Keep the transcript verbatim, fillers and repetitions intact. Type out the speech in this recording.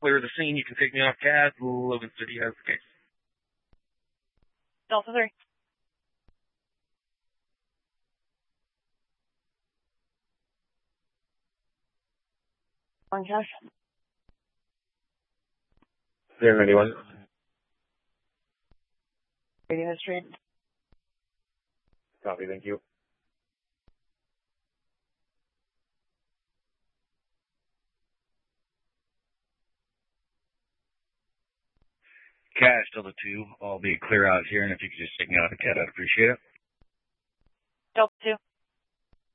clear the scene. You can take me off C A D. Logan City has the case. Delta three. On cash. Zero anyone. Radio history. Copy, thank you. Cash, Delta two. I'll be clear out here, and if you could just take me out of the C A D, I'd appreciate it. Delta two.